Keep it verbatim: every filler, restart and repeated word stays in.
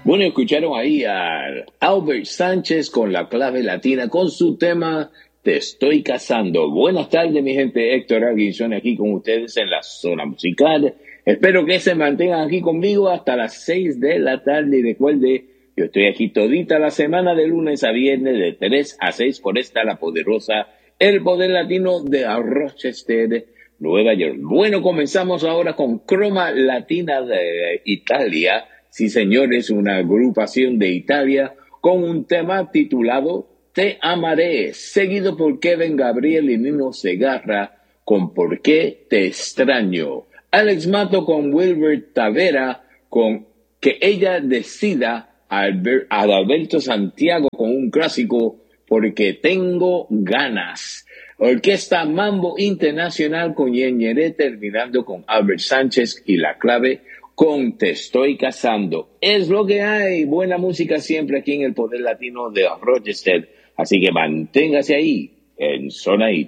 Bueno, escucharon ahí a Albert Sánchez con la clave latina con su tema Te estoy casando. Buenas tardes, mi gente. Héctor Aguinzón aquí con ustedes en la zona musical. Espero que se mantengan aquí conmigo hasta las seis de la tarde. Y recuerde, yo estoy aquí todita la semana de lunes a viernes de tres a seis por esta la poderosa El Poder Latino de Rochester, Nueva York. Bueno, comenzamos ahora con Croma Latina de Italia. Sí, señores, una agrupación de Italia con un tema titulado Te amaré, seguido por Kevin Gabriel y Nino Segarra con Por qué te extraño. Alex Mato con Wilbert Tavera con Que ella decida, Adalberto Santiago con un clásico Porque tengo ganas. Orquesta Mambo Internacional con Ñeñeré, terminando con Albert Sánchez y la clave con Te estoy casando. Es lo que hay. Buena música siempre aquí en el Poder Latino de Rochester. Así que manténgase ahí en Zona Hit.